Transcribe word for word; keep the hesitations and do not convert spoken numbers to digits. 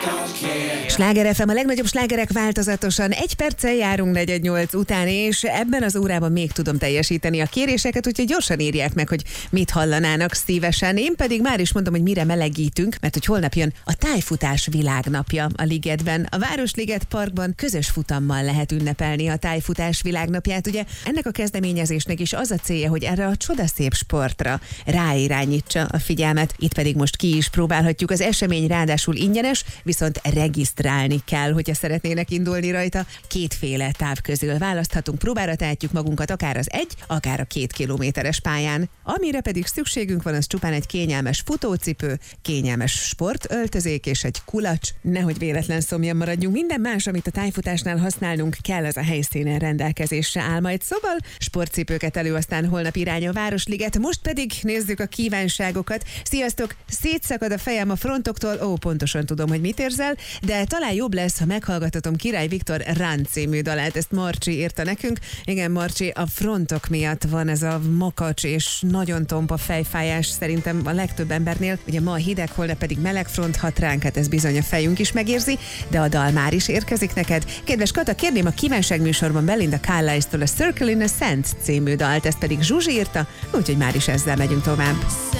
Sláger ef em, a legnagyobb slágerek változatosan. Egy perccel járunk negyed nyolc után, és ebben az órában még tudom teljesíteni a kéréseket, úgyhogy gyorsan írják meg, hogy mit hallanának szívesen. Én pedig már is mondom, hogy mire melegítünk, mert hogy holnap jön a tájfutás világnapja a Ligetben. A Városliget Parkban közös futammal lehet ünnepelni a tájfutás világnapját. Ugye ennek a kezdeményezésnek is az a célja, hogy erre a csodaszép sportra ráirányítsa a figyelmet. Itt pedig most ki is próbálhatjuk. Az esemény ráadásul ingyenes, viszont regisztrálni kell, hogyha szeretnének indulni rajta. Kétféle táv közül választhatunk, próbára tehetjük magunkat akár az egy, akár a két kilométeres pályán. Amire pedig szükségünk van, az csupán egy kényelmes futócipő, kényelmes sportöltözék és egy kulacs. Nehogy véletlen szomjan maradjunk. Minden más, amit a tájfutásnál használnunk kell, az a helyszínen rendelkezésre áll majd. Szóval sportcipőket elő, aztán holnap irány a Városliget. Most pedig nézzük a kívánságokat. Sziasztok! Szétszakad a fejem a frontoktól, ó, pontosan tudom, hogy mit érzel, de talán jobb lesz, ha meghallgatatom Király Viktor Run című dalát. Ezt Marcsi írta nekünk. Igen, Marcsi, a frontok miatt van ez a makacs és nagyon tompa fejfájás szerintem a legtöbb embernél. Ugye ma a hideg, holnap pedig meleg front hat ránk, hát ez bizony a fejünk is megérzi, de a dal már is érkezik neked. Kedves Kata, kérném a kívánság műsorban Belinda Carlisle-től a Circle in the Sand című dalt, ezt pedig Zsuzsi írta, úgyhogy már is ezzel megyünk tovább.